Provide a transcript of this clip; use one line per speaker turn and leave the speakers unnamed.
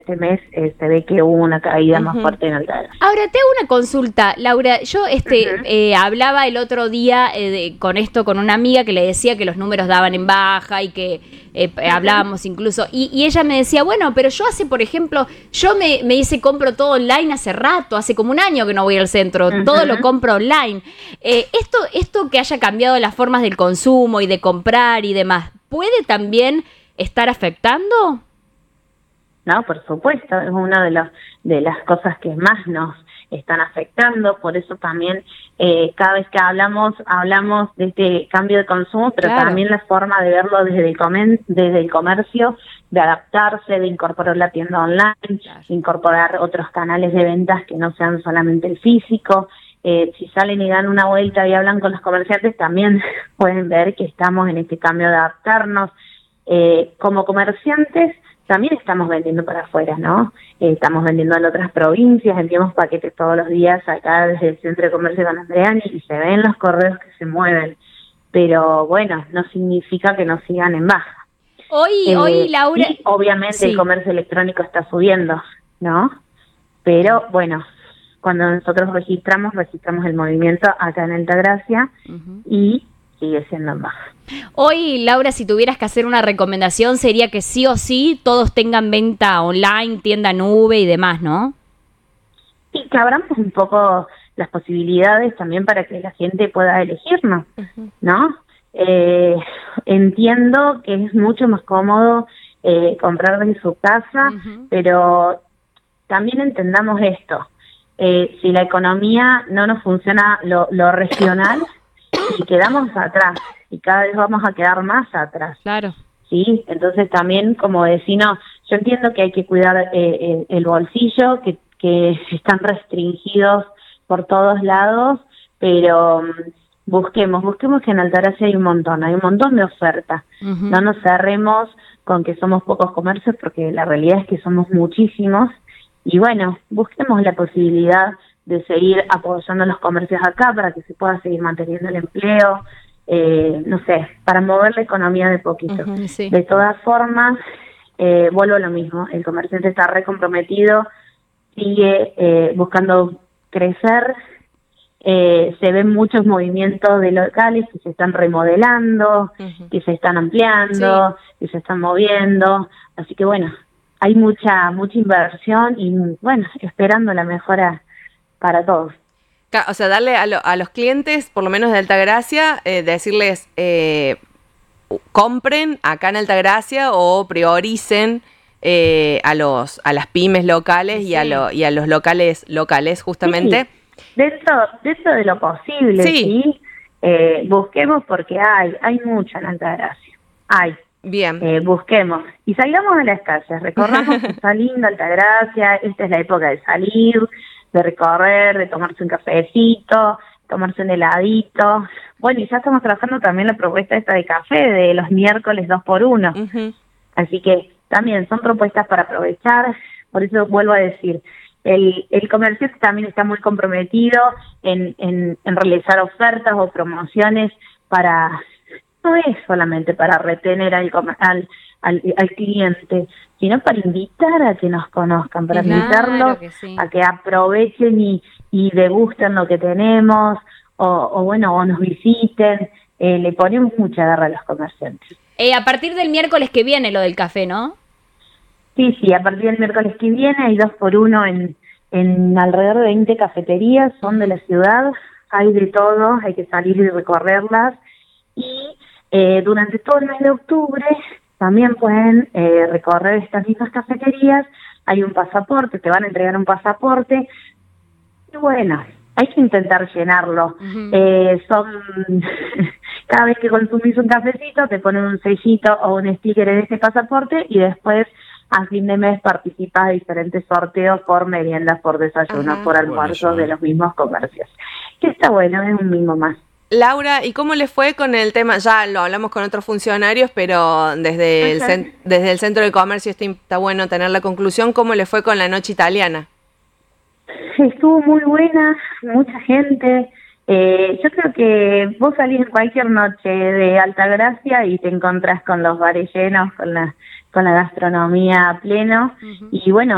este mes se ve que hubo una caída más fuerte en Altagracia.
Ahora, te hago una consulta, Laura. Yo hablaba el otro día con esto con una amiga que le decía que los números daban en baja y que hablábamos incluso, y ella me decía, bueno, pero yo por ejemplo, yo me hice compro todo online hace rato, hace como un año que no voy al centro, todo lo compro online. Esto que haya cambiado las formas del consumo y de comprar y demás, ¿puede también estar afectando?
No, por supuesto, es una de las cosas que más nos están afectando, por eso también cada vez que hablamos de este cambio de consumo, pero también la forma de verlo desde el comercio, de adaptarse, de incorporar la tienda online, de incorporar otros canales de ventas que no sean solamente el físico. Si salen y dan una vuelta y hablan con los comerciantes, también pueden ver que estamos en este cambio de adaptarnos. Como comerciantes, también estamos vendiendo para afuera, ¿no? Estamos vendiendo en otras provincias, enviamos paquetes todos los días acá desde el Centro de Comercio Don Andreani y se ven los correos que se mueven. Pero bueno, no significa que nos sigan en baja.
Hoy Laura...
Y obviamente el comercio electrónico está subiendo, ¿no? Pero bueno, cuando nosotros registramos el movimiento acá en Altagracia y sigue siendo en baja.
Hoy, Laura, si tuvieras que hacer una recomendación, sería que sí o sí todos tengan venta online, tienda nube y demás, ¿no?
Sí, que abramos un poco las posibilidades también para que la gente pueda elegirnos, ¿no? Entiendo que es mucho más cómodo comprar desde su casa, pero también entendamos esto. Si la economía no nos funciona lo regional, y quedamos atrás, y cada vez vamos a quedar más atrás.
Claro.
Sí, entonces también como vecino, yo entiendo que hay que cuidar el bolsillo, que están restringidos por todos lados, pero busquemos que en Altagracia hay un montón de ofertas. No nos cerremos con que somos pocos comercios, porque la realidad es que somos muchísimos, y bueno, busquemos la posibilidad de seguir apoyando a los comercios acá para que se pueda seguir manteniendo el empleo, no sé, para mover la economía de poquito. De todas formas, vuelvo a lo mismo, el comerciante está recomprometido, sigue buscando crecer, se ven muchos movimientos de locales que se están remodelando, que se están ampliando, que se están moviendo, así que bueno, hay mucha inversión y bueno, esperando la mejora para todos.
O sea, darle a los clientes, por lo menos de Altagracia, decirles compren acá en Altagracia o prioricen a las pymes locales y a los locales justamente.
Sí. Dentro de lo posible, ¿sí? Busquemos porque hay mucho en Altagracia.
Bien.
Busquemos y salgamos a las calles, recorramos que está linda Altagracia, esta es la época de salir, de recorrer, de tomarse un cafecito, tomarse un heladito. Bueno, y ya estamos trabajando también la propuesta esta de café de los miércoles 2x1. Así que también son propuestas para aprovechar, por eso vuelvo a decir, el comerciante también está muy comprometido en realizar ofertas o promociones no es solamente para retener al cliente, sino para invitar a que nos conozcan, para invitarlos a que aprovechen y degusten lo que tenemos, o nos visiten. Le ponemos mucha garra a los comerciantes.
A partir del miércoles que viene lo del café, ¿no?
Sí, a partir del miércoles que viene hay 2x1 en alrededor de 20 cafeterías, son de la ciudad, hay de todo, hay que salir y recorrerlas, y durante todo el mes de octubre también pueden recorrer estas mismas cafeterías. Hay un pasaporte, te van a entregar un pasaporte, y bueno, hay que intentar llenarlo. Cada vez que consumís un cafecito te ponen un sellito o un sticker en ese pasaporte, y después a fin de mes participas de diferentes sorteos por meriendas, por desayunos, por almuerzos de los mismos comercios. Que está bueno, es un mimo más.
Laura, ¿y cómo le fue con el tema? Ya lo hablamos con otros funcionarios, pero desde el Centro de Comercio está bueno tener la conclusión. ¿Cómo le fue con la noche italiana?
Estuvo muy buena, mucha gente. Yo creo que vos salís en cualquier noche de Altagracia y te encontrás con los bares llenos, con la gastronomía a pleno. Y bueno,